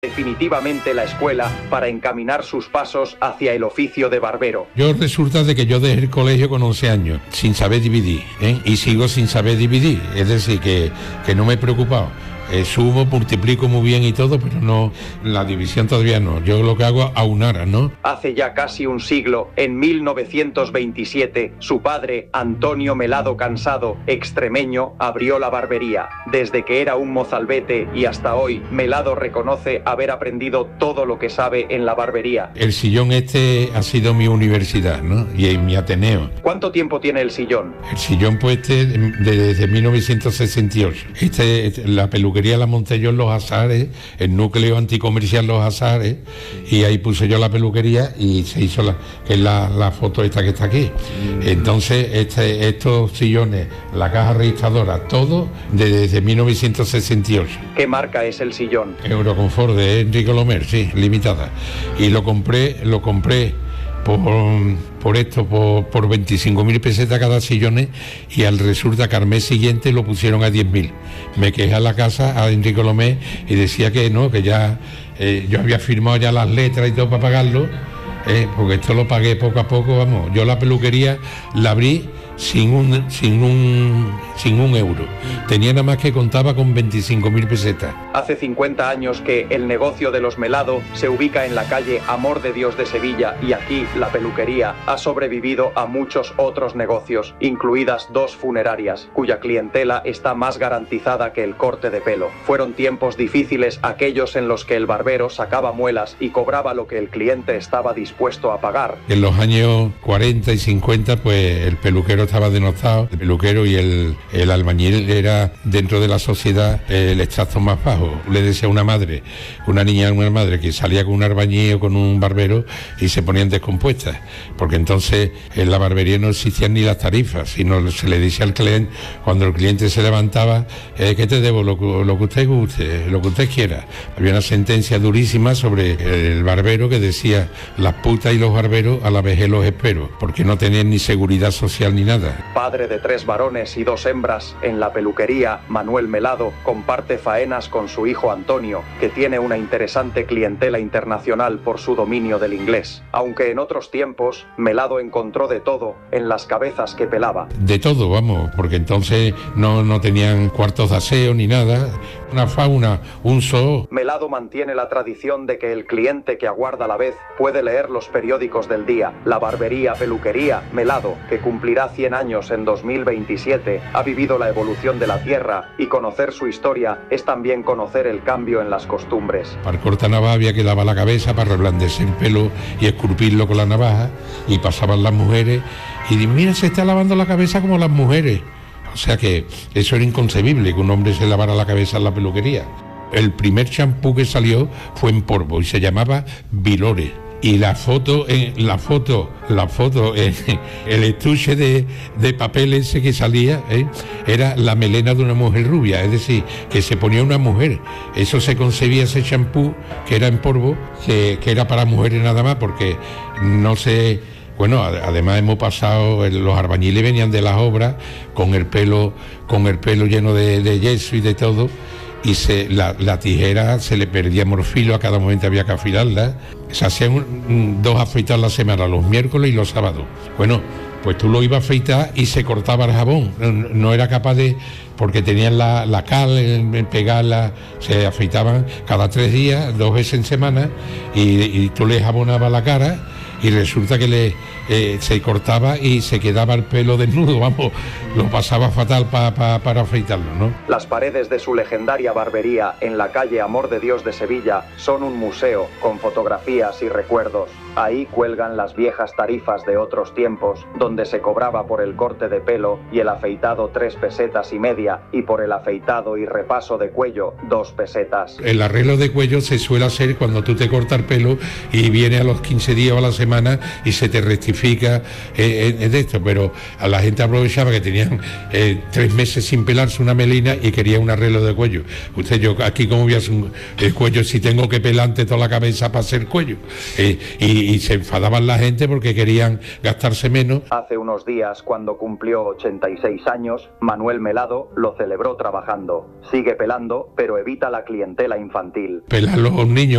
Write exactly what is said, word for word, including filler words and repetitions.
definitivamente la escuela para encaminar sus pasos hacia el oficio de barbero. Yo resulta de que yo dejé el colegio con once años, sin saber dividir, ¿eh? Y sigo sin saber dividir, es decir, que, que no me he preocupado. Eh, subo, multiplico muy bien y todo, pero no, la división todavía no. Yo lo que hago es aunar, ¿no? Hace ya casi un siglo, en mil novecientos veintisiete, su padre, Antonio Melado Cansado, extremeño, abrió la barbería. Desde que era un mozalbete y hasta hoy, Melado reconoce haber aprendido todo lo que sabe en la barbería. El sillón este ha sido mi universidad, ¿no? Y mi Ateneo. ¿Cuánto tiempo tiene el sillón? El sillón, pues, este, desde mil novecientos sesenta y ocho. Este, este la peluquería la monté yo en Los Azares, el núcleo anticomercial Los Azares, y ahí puse yo la peluquería y se hizo la, que es la, la foto esta que está aquí. Entonces este, estos sillones, la caja registradora, todo desde mil novecientos sesenta y ocho. ¿Qué marca es el sillón? Euroconfort de Enrique Lomer, sí, limitada. Y lo compré, lo compré por, por esto, por, por veinticinco mil pesetas cada sillón, y al resulta que al mes siguiente lo pusieron a diez mil. Me quejé a la casa, a Enrique Lomé, y decía que no, que ya eh, yo había firmado ya las letras y todo para pagarlo, eh, porque esto lo pagué poco a poco, vamos. Yo la peluquería la abrí sin un, sin un, sin un euro. Tenía nada más que contaba con veinticinco mil pesetas. Hace cincuenta años que el negocio de los Melado se ubica en la calle Amor de Dios de Sevilla, y aquí la peluquería ha sobrevivido a muchos otros negocios, incluidas dos funerarias, cuya clientela está más garantizada que el corte de pelo. Fueron tiempos difíciles aquellos en los que el barbero sacaba muelas y cobraba lo que el cliente estaba dispuesto a pagar. En los años cuarenta y cincuenta, pues el peluquero estaba denostado, el peluquero, y el, el albañil era dentro de la sociedad el extracto más bajo. Le decía a una madre, una niña, una madre que salía con un albañil o con un barbero y se ponían descompuestas, porque entonces en la barbería no existían ni las tarifas, sino se le decía al cliente, cuando el cliente se levantaba, eh, que te debo lo, lo que usted guste, lo que usted quiera. Había una sentencia durísima sobre el barbero que decía: las putas y los barberos a la vejez los espero, porque no tenían ni seguridad social ni nada. Padre de tres varones y dos hembras, en la peluquería, Manuel Melado comparte faenas con su hijo Antonio, que tiene una interesante clientela internacional por su dominio del inglés. Aunque en otros tiempos, Melado encontró de todo en las cabezas que pelaba. De todo, vamos, porque entonces no, no tenían cuartos de aseo ni nada. Una fauna, un zoo. Melado mantiene la tradición de que el cliente que aguarda a la vez puede leer los periódicos del día. La barbería Peluquería Melado, que cumplirá cien años en dos mil veintisiete, ha vivido la evolución de la tierra, y conocer su historia es también conocer el cambio en las costumbres. Para cortar navaja había que lavar la cabeza para reblandecer el pelo y esculpirlo con la navaja, y pasaban las mujeres y dicen: mira, se está lavando la cabeza como las mujeres. O sea que eso era inconcebible, que un hombre se lavara la cabeza en la peluquería. El primer champú que salió fue en polvo y se llamaba Vilore. Y la foto, eh, la foto, la foto, eh, el estuche de, de papel ese que salía, eh, era la melena de una mujer rubia, es decir, que se ponía una mujer. Eso se concebía, ese champú, que era en polvo, que, que era para mujeres nada más, porque no se... Bueno, además hemos pasado, los albañiles venían de las obras con el pelo, con el pelo lleno de, de yeso y de todo, y se, la, la tijera se le perdía morfilo, a cada momento había que afilarla. Se hacían un, dos afeitados a la semana, los miércoles y los sábados. Bueno, pues tú lo ibas a afeitar y se cortaba el jabón, no, no era capaz de... porque tenían la, la cal en, en pegarla, se afeitaban cada tres días, dos veces en semana, y, y tú le jabonabas la cara, y resulta que le eh, se cortaba y se quedaba el pelo desnudo, vamos, lo pasaba fatal pa, pa, para afeitarlo, ¿no? Las paredes de su legendaria barbería en la calle Amor de Dios de Sevilla son un museo con fotografías y recuerdos. Ahí cuelgan las viejas tarifas de otros tiempos, donde se cobraba por el corte de pelo y el afeitado tres pesetas y media, y por el afeitado y repaso de cuello dos pesetas. El arreglo de cuello se suele hacer cuando tú te cortas el pelo y viene a los quince días o a la semana y se te restringe justifica eh, eh, de esto, pero a la gente aprovechaba que tenían eh, tres meses sin pelarse una melina y quería un arreglo de cuello. Usted, yo aquí cómo voy a hacer un el cuello si tengo que pelante toda la cabeza para hacer cuello. Eh, y, y se enfadaban la gente porque querían gastarse menos. Hace unos días, cuando cumplió ochenta y seis años, Manuel Melado lo celebró trabajando. Sigue pelando, pero evita la clientela infantil. Pelar los niños